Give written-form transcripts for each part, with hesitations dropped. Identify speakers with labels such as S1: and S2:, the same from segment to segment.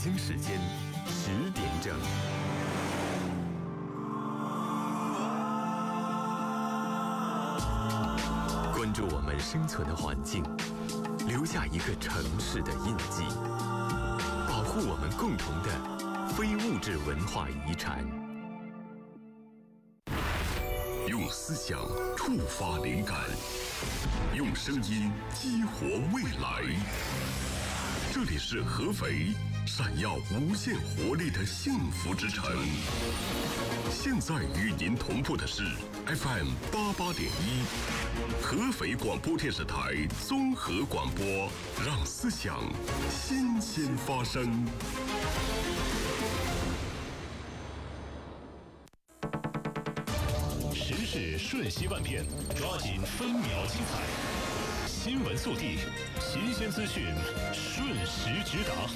S1: 京时间10点整。关注我们生存的环境，留下一个城市的印记，保护我们共同的非物质文化遗产。
S2: 用思想触发灵感，用声音激活未来。这里是合肥，闪耀无限活力的幸福之城。现在与您同步的是 FM 88.1，合肥广播电视台综合广播，让思想新鲜发生。
S3: 时事瞬息万变，抓紧分秒精彩。新闻速递，新鲜资讯，瞬时直达。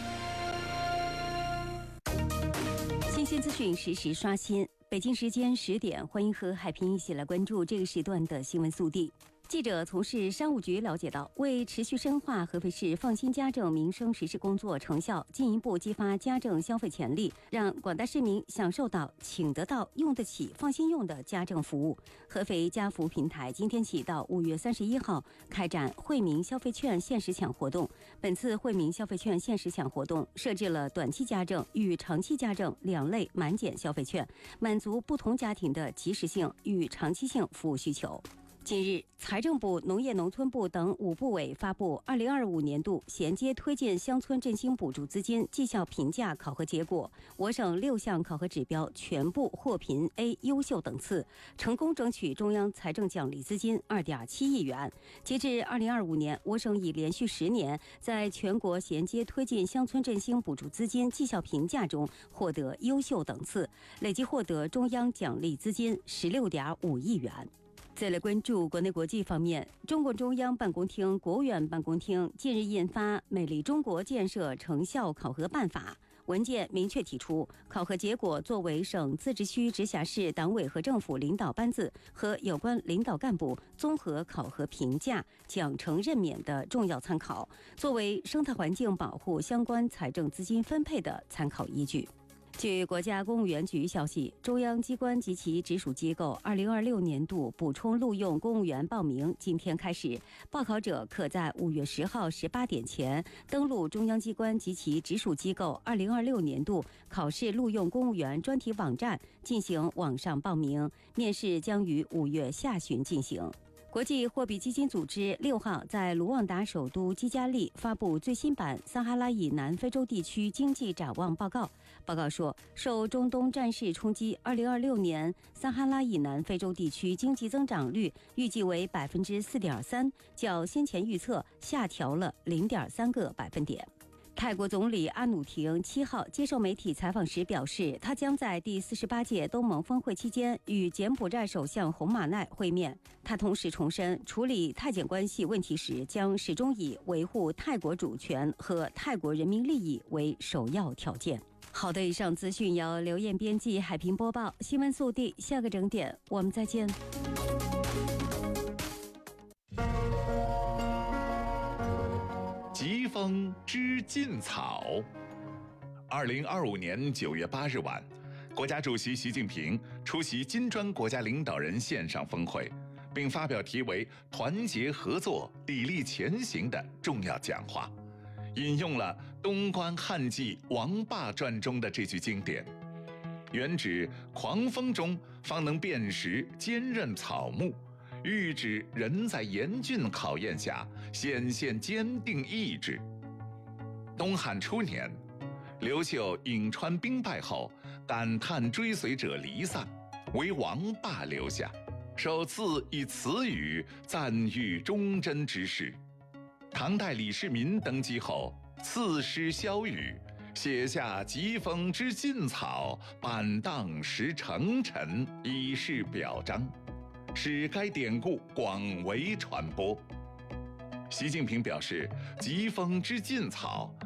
S4: 新鲜资讯实时刷新。北京时间10点，欢迎和海平一起来关注这个时段的新闻速递。记者从市商务局了解到，为持续深化合肥市放心家政民生实施工作成效，进一步激发家政消费潜力，让广大市民享受到、请得到、用得起、放心用的家政服务。合肥家服平台今天起到5月31号开展惠民消费券限时抢活动。本次惠民消费券限时抢活动设置了短期家政与长期家政2类满减消费券，满足不同家庭的及时性与长期性服务需求。近日，财政部、农业农村部等5部委发布2025年度衔接推进乡村振兴补助资金绩效评价考核结果，我省6项考核指标全部获评 A 优秀等次，成功争取中央财政奖励资金2.7亿元。截至2025年，我省已连续10年在全国衔接推进乡村振兴补助资金绩效评价中获得优秀等次，累计获得中央奖励资金16.5亿元。再来关注国内国际方面，中共中央办公厅、国务院办公厅近日印发《美丽中国建设成效考核办法》。文件明确提出，考核结果作为省、自治区、直辖市党委和政府领导班子和有关领导干部综合考核评价、奖惩任免的重要参考，作为生态环境保护相关财政资金分配的参考依据。据国家公务员局消息，中央机关及其直属机构2026年度补充录用公务员报名今天开始，报考者可在5月10号18点前登录中央机关及其直属机构2026年度考试录用公务员专题网站进行网上报名，面试将于5月下旬进行。国际货币基金组织6号在卢旺达首都基加利发布最新版撒哈拉以南非洲地区经济展望报告。报告说，受中东战事冲击，2026年撒哈拉以南非洲地区经济增长率预计为4.3%，较先前预测下调了0.3个百分点。泰国总理阿努廷7号接受媒体采访时表示，他将在第48届东盟峰会期间与柬埔寨首相洪马奈会面。他同时重申，处理泰柬关系问题时将始终以维护泰国主权和泰国人民利益为首要条件。好的，以上资讯由刘燕编辑，海平播报。新闻速递，下个整点我们再见。
S3: 疾风知劲草。2025年9月8日晚，国家主席习近平出席金砖国家领导人线上峰会，并发表题为“团结合作，砥砺前行”的重要讲话，引用了东关汉记《王霸传》中的这句经典：“原指狂风中方能辨识坚韧草木，喻指人在严峻考验下显现坚定意志。”东汉初年，刘秀颍川兵败后，感叹追随者离散，为王霸留下，首次以此语赞誉忠贞之士。唐代李世民登基后，赐诗萧雨，写下“疾风知劲草，板荡识成臣”，以示表彰，使该典故广为传播。习近平表示，疾风知劲草